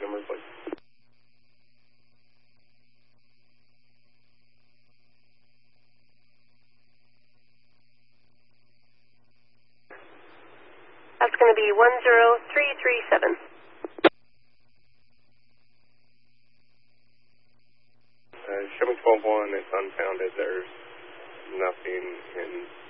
number, please. That's going to be 10337. Show me 12-1. It's unfounded. There's nothing in